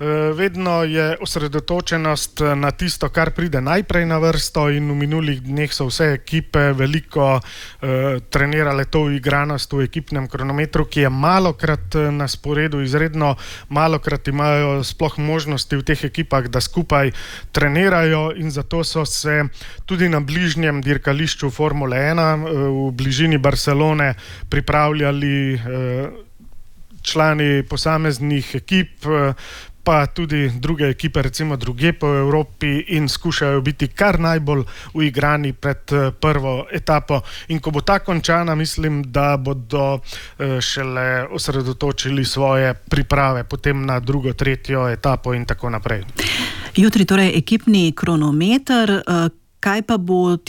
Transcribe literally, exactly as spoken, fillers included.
Vedno je osredotočenost na tisto, kar pride najprej na vrsto, in v minulih dneh so vse ekipe veliko uh, trenirale to igranost v ekipnem kronometru, ki je malokrat na sporedu, izredno malokrat imajo sploh možnosti v teh ekipah, da skupaj trenirajo, in zato so se tudi na bližnjem dirkališču Formule ena uh, v bližini Barcelone pripravljali uh, člani posameznih ekip, uh, pa tudi druge ekipe, recimo druge po Evropi, in skušajo biti kar najbolj uigrani pred prvo etapo. In ko bo ta končana, mislim, da bodo šele osredotočili svoje priprave potem na drugo, tretjo etapo in tako naprej. Jutri torej ekipni kronometer, kaj pa bo